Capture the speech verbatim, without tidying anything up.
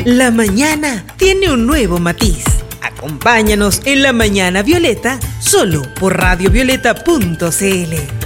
La mañana tiene un nuevo matiz. Acompáñanos en La Mañana Violeta, solo por radio violeta punto c l.